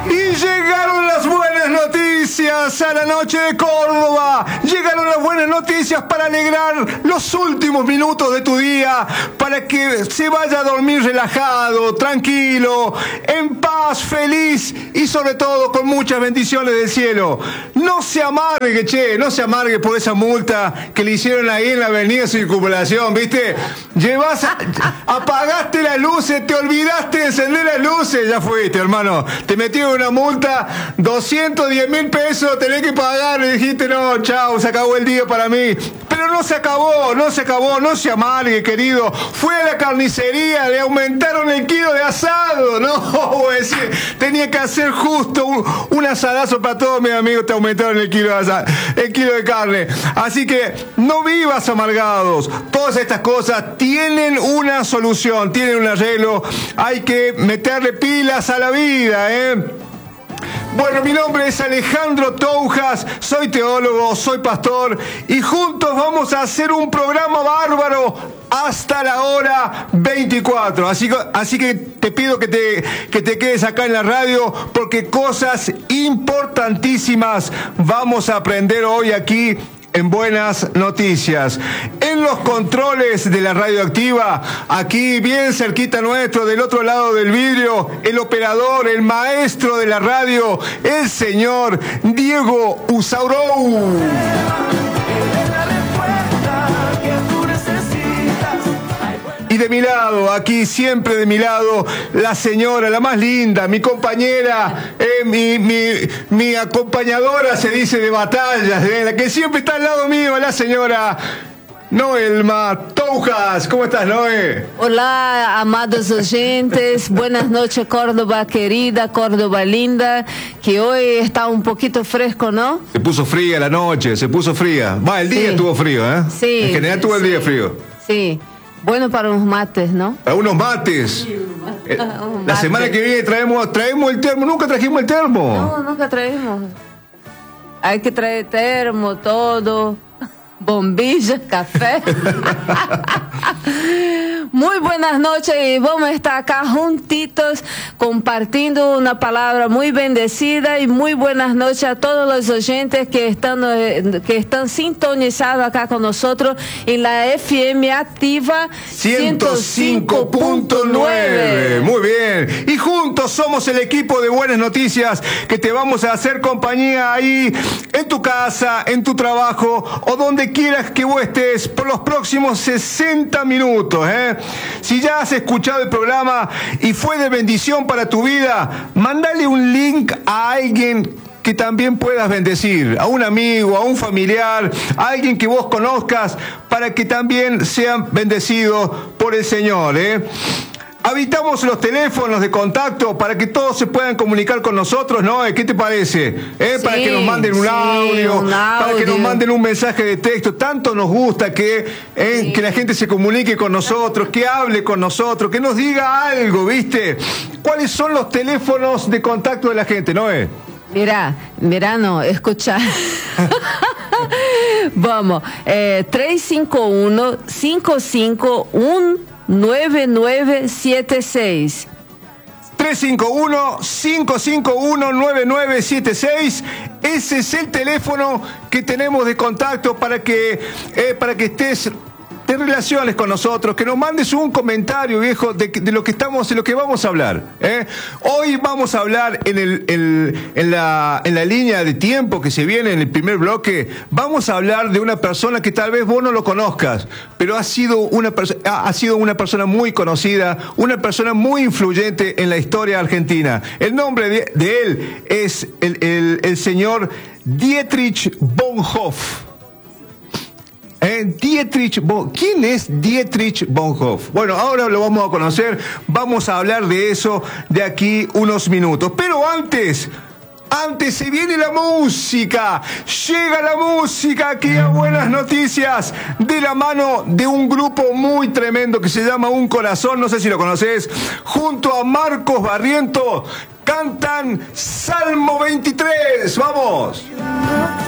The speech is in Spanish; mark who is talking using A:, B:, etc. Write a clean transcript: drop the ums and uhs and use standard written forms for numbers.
A: Y llegaron las buenas noticias a la noche de Córdoba. Llegaron las buenas noticias para alegrar los últimos minutos de tu día, para que se vaya a dormir relajado, tranquilo, en paz, feliz y sobre todo con muchas bendiciones del cielo. No se amargue, no se amargue por esa multa que le hicieron ahí en la avenida Circunvalación, ¿viste? Apagaste las luces, te olvidaste de encender las luces, ya fuiste, hermano. Te metieron una multa, 210.000 pesos, tenés que pagar, y dijiste, no, chao, se acabó el día para mí. Pero no se acabó, no se amargue, querido. Fue a la carnicería, le aumentaron el kilo de asado, no, voy a decir, tenía que hacer justo un asadazo para todos mis amigos, te aumentaron el kilo de carne. Así que no vivas amargados. Todas estas cosas tienen una solución, tienen un arreglo. Hay que meterle pilas a la vida, Bueno, mi nombre es Alejandro Toujas, soy teólogo, soy pastor y juntos vamos a hacer un programa bárbaro hasta la hora 24. Así que te pido que te quedes acá en la radio porque cosas importantísimas vamos a aprender hoy aquí en Buenas Noticias. En los controles de la radioactiva, aquí bien cerquita nuestro, del otro lado del vidrio, el operador, el maestro de la radio, el señor Diego Usaurou. Y de mi lado, aquí siempre de mi lado, la señora, la más linda, mi compañera, mi acompañadora, se dice, de batallas, la que siempre está al lado mío, la señora Noelma Toujas. ¿Cómo estás, Noé?
B: Hola, amados oyentes. Buenas noches, Córdoba querida, Córdoba linda, que hoy está un poquito fresco, ¿no?
A: Se puso fría la noche, el día estuvo frío, ¿eh?
B: Sí.
A: En general tuvo el día frío.
B: Sí. Bueno, para unos mates, ¿no?
A: Para unos mates. La semana que viene traemos el termo. Nunca trajimos el termo.
B: No, nunca traemos. Hay que traer termo, todo. Bombillas, café. Muy buenas noches y vamos a estar acá juntitos compartiendo una palabra muy bendecida y muy buenas noches a todos los oyentes que están sintonizados acá con nosotros en la FM Activa
A: 105.9. Muy bien. Y juntos somos el equipo de Buenas Noticias que te vamos a hacer compañía ahí en tu casa, en tu trabajo o donde quieras que vos estés por los próximos 60 minutos, Si ya has escuchado el programa y fue de bendición para tu vida, mándale un link a alguien que también puedas bendecir, a un amigo, a un familiar, a alguien que vos conozcas, para que también sean bendecidos por el Señor, Habitamos los teléfonos de contacto para que todos se puedan comunicar con nosotros, ¿no? ¿Qué te parece? Para que nos manden un audio, para que nos manden un mensaje de texto. Tanto nos gusta que la gente se comunique con nosotros, que hable con nosotros, que nos diga algo, ¿viste? ¿Cuáles son los teléfonos de contacto de la gente, Noé?
B: Mira, no, escucha. Vamos, 351-551-9976.
A: 351-551-9976. Ese es el teléfono que tenemos de contacto para que te relaciones con nosotros, que nos mandes un comentario, viejo, de lo que vamos a hablar. Hoy vamos a hablar en la línea de tiempo que se viene en el primer bloque. Vamos a hablar de una persona que tal vez vos no lo conozcas, pero ha sido una persona muy conocida, una persona muy influyente en la historia argentina. El nombre de él es el señor Dietrich Bonhoeffer. ¿Quién es Dietrich Bonhoeffer? Bueno, ahora lo vamos a conocer, vamos a hablar de eso de aquí unos minutos. Pero antes se viene la música, llega la música aquí a Buenas Noticias, de la mano de un grupo muy tremendo que se llama Un Corazón, no sé si lo conoces, junto a Marcos Barrientos, cantan Salmo 23, ¡vamos!